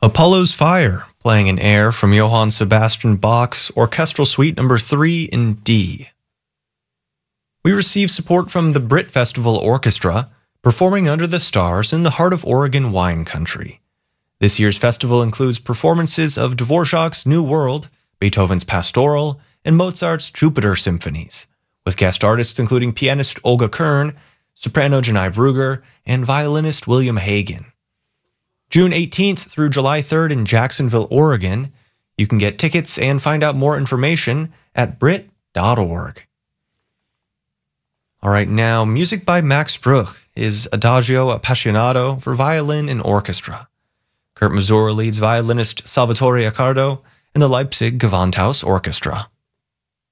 Apollo's Fire, playing an air from Johann Sebastian Bach's Orchestral Suite No. 3 in D. We received support from the Brit Festival Orchestra, performing under the stars in the heart of Oregon wine country. This year's festival includes performances of Dvorak's New World, Beethoven's Pastoral, and Mozart's Jupiter symphonies, with guest artists including pianist Olga Kern, soprano Janai Brugger, and violinist William Hagen. June 18th through July 3rd in Jacksonville, Oregon. You can get tickets and find out more information at brit.org. All right, now music by Max Bruch is Adagio Appassionato for violin and orchestra. Kurt Masur leads violinist Salvatore Accardo and the Leipzig Gewandhaus Orchestra.